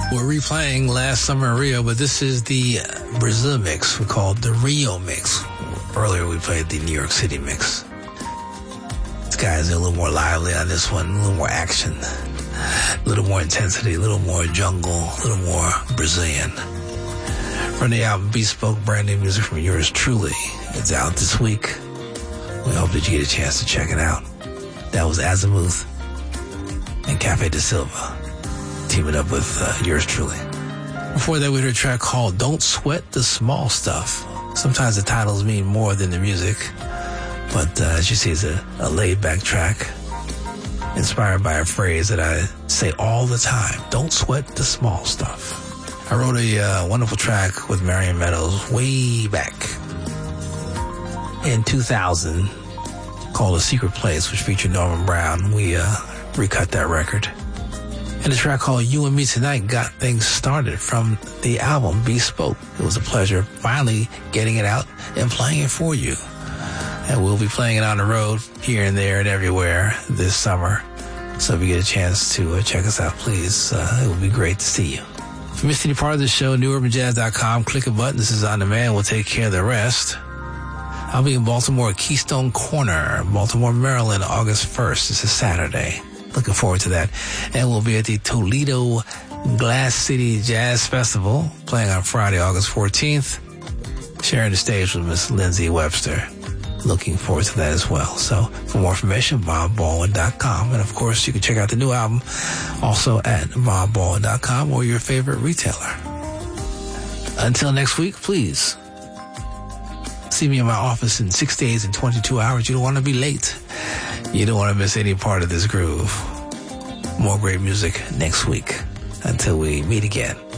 We're replaying Last Summer in Rio, but this is the Brazil mix. We call it the Rio mix. Earlier we played the New York City mix. This guy's a little more lively on this one, a little more action, a little more intensity, a little more jungle, a little more Brazilian. From the album Bespoke, brand new music from yours truly. It's out this week. We hope that you get a chance to check it out. That was Azimuth and Cafe de Silva, teaming up with yours truly. Before that, we heard a track called Don't Sweat the Small Stuff. Sometimes the titles mean more than the music, but as you see, it's a laid-back track inspired by a phrase that I say all the time: don't sweat the small stuff. I wrote a wonderful track with Marion Meadows way back in 2000 called A Secret Place, which featured Norman Brown. We recut that record. And the track called You and Me Tonight got things started from the album Bespoke. It was a pleasure finally getting it out and playing it for you. And we'll be playing it on the road here and there and everywhere this summer. So if you get a chance to check us out, please, it would be great to see you. If you missed any part of the show, newurbanjazz.com, click a button. This is on demand. We'll take care of the rest. I'll be in Baltimore at Keystone Corner, Baltimore, Maryland, August 1st. This is Saturday. Looking forward to that. And we'll be at the Toledo Glass City Jazz Festival, playing on Friday, August 14th, sharing the stage with Miss Lindsay Webster. Looking forward to that as well. So for more information, BobBaldwin.com. And of course, you can check out the new album also at BobBaldwin.com or your favorite retailer. Until next week, please see me in my office in 6 days and 22 hours. You don't want to be late. You don't want to miss any part of this groove. More great music next week. Until we meet again.